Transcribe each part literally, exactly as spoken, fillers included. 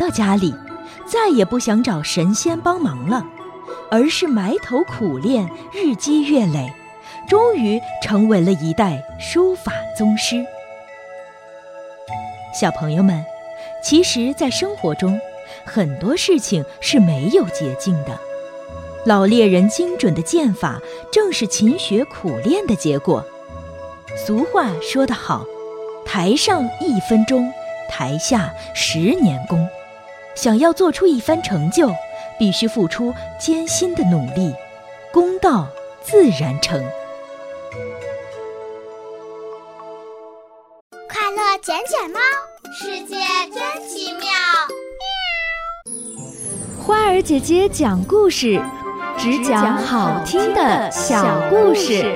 到家里，再也不想找神仙帮忙了，而是埋头苦练，日积月累，终于成为了一代书法宗师。小朋友们，其实在生活中，很多事情是没有捷径的。老猎人精准的剑法，正是勤学苦练的结果。俗话说得好，台上一分钟，台下十年功。想要做出一番成就，必须付出艰辛的努力，功到自然成。 快乐捡捡猫，世界真奇妙。 花儿姐姐讲故事，只讲好听的小故事。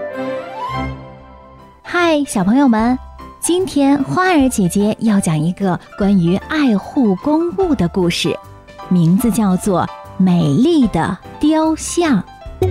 嗨，小朋友们，今天花儿姐姐要讲一个关于爱护公物的故事，名字叫做《美丽的雕像》。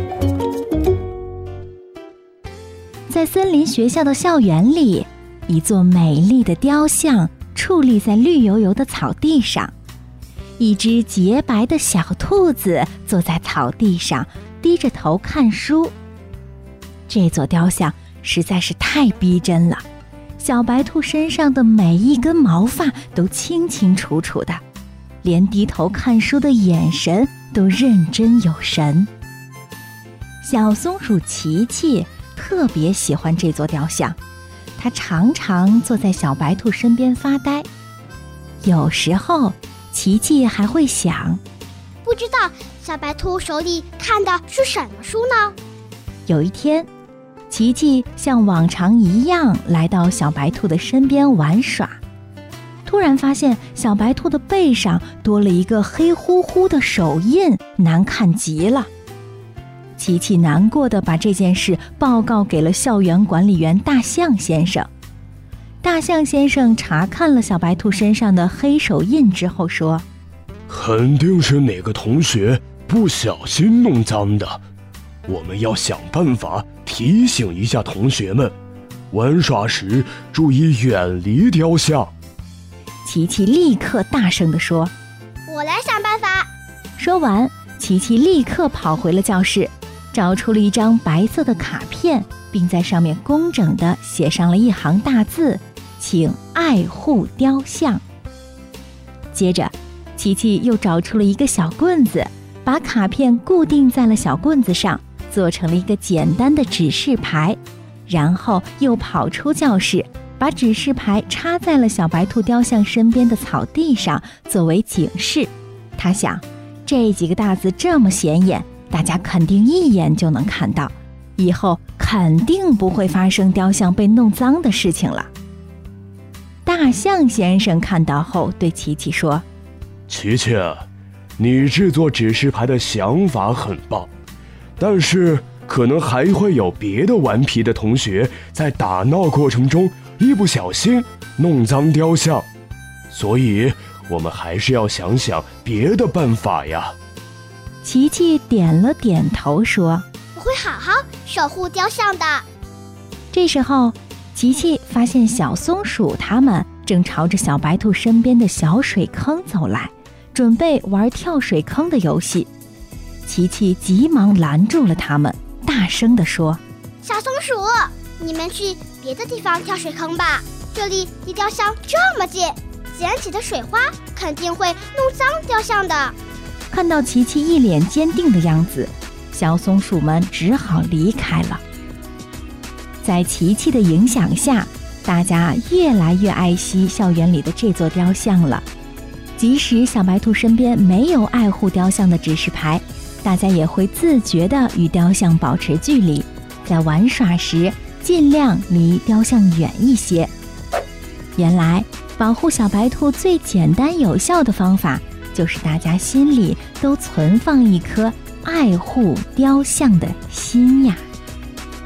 在森林学校的校园里，一座美丽的雕像矗立在绿油油的草地上，一只洁白的小兔子坐在草地上，低着头看书。这座雕像实在是太逼真了，小白兔身上的每一根毛发都清清楚楚的，连低头看书的眼神都认真有神。小松鼠琪琪特别喜欢这座雕像，它常常坐在小白兔身边发呆。有时候琪琪还会想， 不知道小白兔手里看的是什么书呢？ 有一天，琪琪像往常一样来到小白兔的身边玩耍，突然发现小白兔的背上多了一个黑乎乎的手印，难看极了。琪琪难过地把这件事报告给了校园管理员大象先生。大象先生查看了小白兔身上的黑手印之后说， 肯定是哪个同学不小心弄脏的，我们要想办法提醒一下同学们，玩耍时注意远离雕像。 琪琪立刻大声地说， 我来想办法。 说完，琪琪立刻跑回了教室，找出了一张白色的卡片，并在上面工整地写上了一行大字，请爱护雕像。接着，琪琪又找出了一个小棍子，把卡片固定在了小棍子上，做成了一个简单的指示牌，然后又跑出教室，把指示牌插在了小白兔雕像身边的草地上，作为警示。他想，这几个大字这么显眼，大家肯定一眼就能看到，以后肯定不会发生雕像被弄脏的事情了。大象先生看到后对琪琪说， 琪琪，你制作指示牌的想法很棒，但是可能还会有别的顽皮的同学在打闹过程中一不小心弄脏雕像，所以我们还是要想想别的办法呀。 琪琪点了点头说， 我会好好守护雕像的。 这时候，琪琪发现小松鼠他们正朝着小白兔身边的小水坑走来，准备玩跳水坑的游戏。琪琪急忙拦住了他们，大声地说， 小松鼠，你们去别的地方跳水坑吧，这里离雕像这么近，溅起的水花肯定会弄脏雕像的。 看到琪琪一脸坚定的样子，小松鼠们只好离开了。在琪琪的影响下，大家越来越爱惜校园里的这座雕像了。即使小白兔身边没有爱护雕像的指示牌，大家也会自觉地与雕像保持距离，在玩耍时尽量离雕像远一些。原来，保护小白兔最简单有效的方法，就是大家心里都存放一颗爱护雕像的心呀。